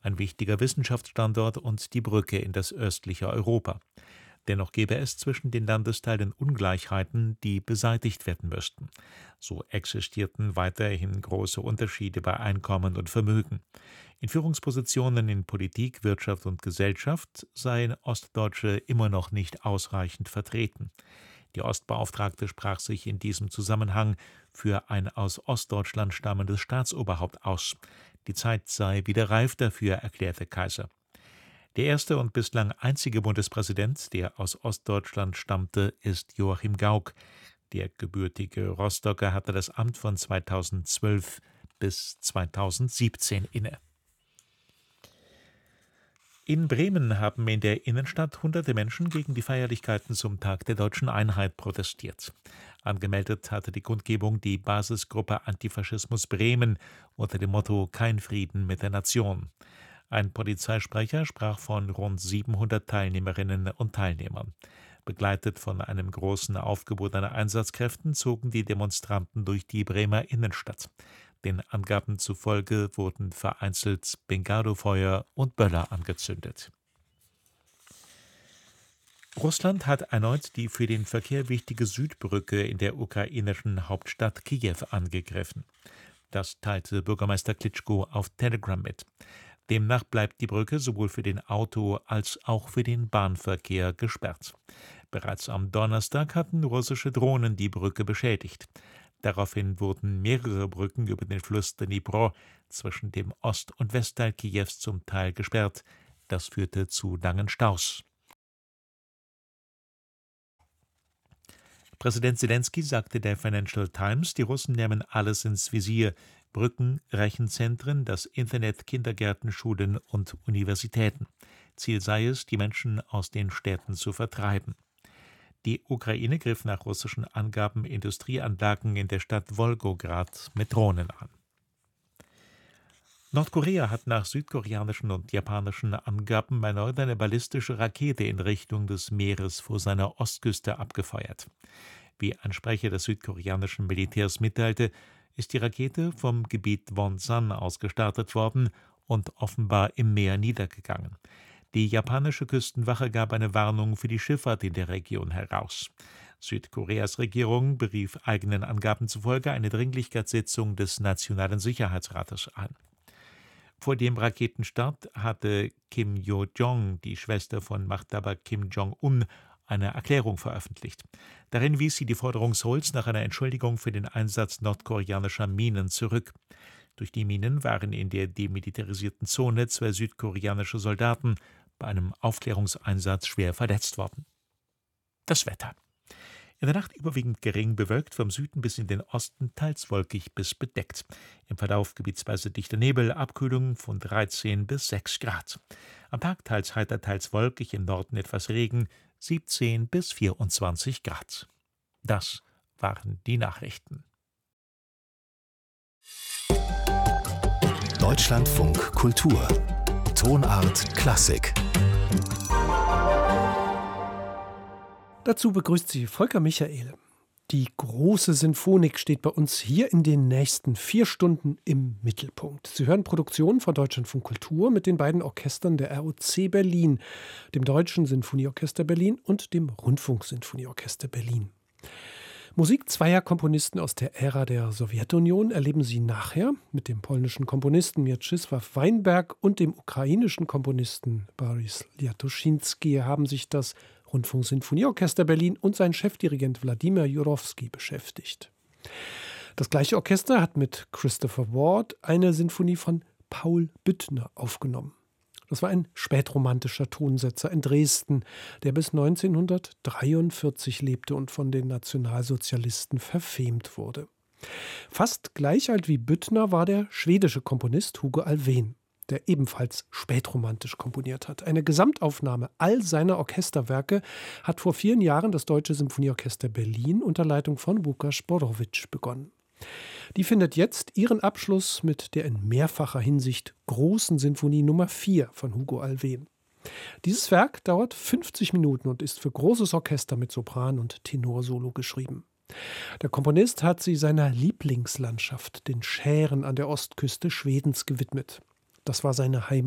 ein wichtiger Wissenschaftsstandort und die Brücke in das östliche Europa. Dennoch gäbe es zwischen den Landesteilen Ungleichheiten, die beseitigt werden müssten. So existierten weiterhin große Unterschiede bei Einkommen und Vermögen. In Führungspositionen in Politik, Wirtschaft und Gesellschaft seien Ostdeutsche immer noch nicht ausreichend vertreten. Die Ostbeauftragte sprach sich in diesem Zusammenhang für ein aus Ostdeutschland stammendes Staatsoberhaupt aus. Die Zeit sei wieder reif dafür, erklärte Kaiser. Der erste und bislang einzige Bundespräsident, der aus Ostdeutschland stammte, ist Joachim Gauck. Der gebürtige Rostocker hatte das Amt von 2012 bis 2017 inne. In Bremen haben in der Innenstadt hunderte Menschen gegen die Feierlichkeiten zum Tag der Deutschen Einheit protestiert. Angemeldet hatte die Kundgebung die Basisgruppe Antifaschismus Bremen unter dem Motto »Kein Frieden mit der Nation«. Ein Polizeisprecher sprach von rund 700 Teilnehmerinnen und Teilnehmern. Begleitet von einem großen Aufgebot an Einsatzkräften zogen die Demonstranten durch die Bremer Innenstadt. Den Angaben zufolge wurden vereinzelt Bengardofeuer und Böller angezündet. Russland hat erneut die für den Verkehr wichtige Südbrücke in der ukrainischen Hauptstadt Kiew angegriffen. Das teilte Bürgermeister Klitschko auf Telegram mit. Demnach bleibt die Brücke sowohl für den Auto- als auch für den Bahnverkehr gesperrt. Bereits am Donnerstag hatten russische Drohnen die Brücke beschädigt. Daraufhin wurden mehrere Brücken über den Fluss Dnipro zwischen dem Ost- und Westteil Kiews zum Teil gesperrt. Das führte zu langen Staus. Präsident Selenskyj sagte der Financial Times, die Russen nehmen alles ins Visier: Brücken, Rechenzentren, das Internet, Kindergärten, Schulen und Universitäten. Ziel sei es, die Menschen aus den Städten zu vertreiben. Die Ukraine griff nach russischen Angaben Industrieanlagen in der Stadt Wolgograd mit Drohnen an. Nordkorea hat nach südkoreanischen und japanischen Angaben erneut eine ballistische Rakete in Richtung des Meeres vor seiner Ostküste abgefeuert. Wie ein Sprecher des südkoreanischen Militärs mitteilte, ist die Rakete vom Gebiet Wonsan aus gestartet worden und offenbar im Meer niedergegangen. Die japanische Küstenwache gab eine Warnung für die Schifffahrt in der Region heraus. Südkoreas Regierung berief eigenen Angaben zufolge eine Dringlichkeitssitzung des Nationalen Sicherheitsrates ein. Vor dem Raketenstart hatte Kim Yo-jong, die Schwester von Machthaber Kim Jong-un, eine Erklärung veröffentlicht. Darin wies sie die Forderung Seouls nach einer Entschuldigung für den Einsatz nordkoreanischer Minen zurück. Durch die Minen waren in der demilitarisierten Zone 2 südkoreanische Soldaten bei einem Aufklärungseinsatz schwer verletzt worden. Das Wetter. In der Nacht überwiegend gering bewölkt, vom Süden bis in den Osten teils wolkig bis bedeckt. Im Verlauf gebietsweise dichter Nebel, Abkühlung von 13 bis 6 Grad. Am Tag teils heiter, teils wolkig, im Norden etwas Regen, 17 bis 24 Grad. Das waren die Nachrichten. Deutschlandfunk Kultur. Tonart Klassik. Dazu begrüßt sie Volker Michael. Die große Sinfonik steht bei uns hier in den nächsten 4 Stunden im Mittelpunkt. Sie hören Produktionen von Deutschlandfunk Kultur mit den beiden Orchestern der ROC Berlin, dem Deutschen Sinfonieorchester Berlin und dem Rundfunksinfonieorchester Berlin. Musik zweier Komponisten aus der Ära der Sowjetunion erleben Sie nachher. Mit dem polnischen Komponisten Mieczysław Weinberg und dem ukrainischen Komponisten Boris Liatuszynski haben sich das Rundfunksinfonieorchester Berlin und sein Chefdirigent Wladimir Jurowski beschäftigt. Das gleiche Orchester hat mit Christopher Ward eine Sinfonie von Paul Büttner aufgenommen. Das war ein spätromantischer Tonsetzer in Dresden, der bis 1943 lebte und von den Nationalsozialisten verfemt wurde. Fast gleich alt wie Büttner war der schwedische Komponist Hugo Alfvén, der ebenfalls spätromantisch komponiert hat. Eine Gesamtaufnahme all seiner Orchesterwerke hat vor 4 Jahren das Deutsche Symphonieorchester Berlin unter Leitung von Łukasz Borowicz begonnen. Die findet jetzt ihren Abschluss mit der in mehrfacher Hinsicht großen Sinfonie Nummer 4 von Hugo Alfvén. Dieses Werk dauert 50 Minuten und ist für großes Orchester mit Sopran- und Tenorsolo geschrieben. Der Komponist hat sie seiner Lieblingslandschaft, den Schären an der Ostküste Schwedens, gewidmet. Das war seine Heimat.